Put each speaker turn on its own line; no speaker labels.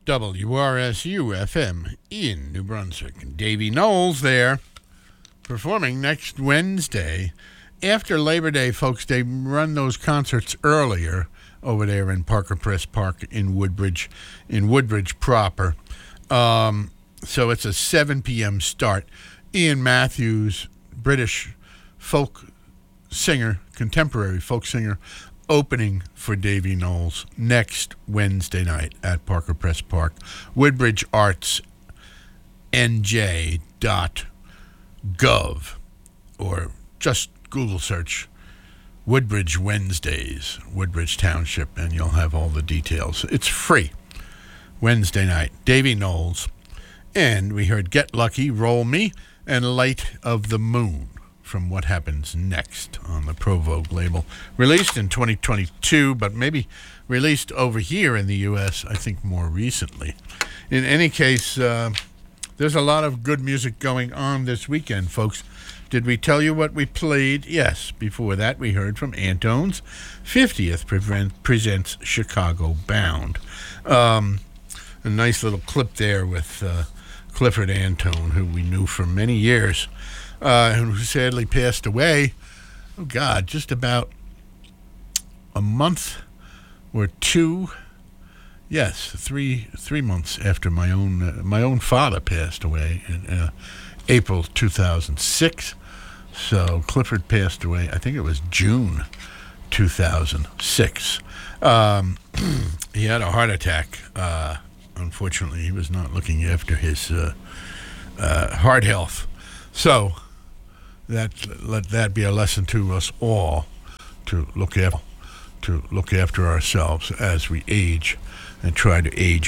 WRSU-FM in New Brunswick. Davy Knowles there, performing next Wednesday. After Labor Day, folks, they run those concerts earlier over there in Parker Press Park in Woodbridge proper. So it's a 7 p.m. start. Ian Matthews, British folk singer, contemporary folk singer, opening for Davy Knowles next Wednesday night at Parker Press Park. WoodbridgeArtsNJ.gov, or just Google search Woodbridge Wednesdays, Woodbridge Township, and you'll have all the details. It's free. Wednesday night, Davy Knowles. And we heard Get Lucky, Roll Me, and Light of the Moon from What Happens Next on the Provogue label. Released in 2022, but maybe released over here in the U.S., I think, more recently. In any case, there's a lot of good music going on this weekend, folks. Did we tell you what we played? Yes. Before that, we heard from Antone's 50th Presents Chicago Bound. A nice little clip there with Clifford Antone, who we knew for many years, who sadly passed away, just about a month or two, three months after my own father passed away in April 2006. So Clifford passed away, I think it was June 2006. He had a heart attack. Unfortunately, he was not looking after his heart health. So let that be a lesson to us all to look after ourselves as we age and try to age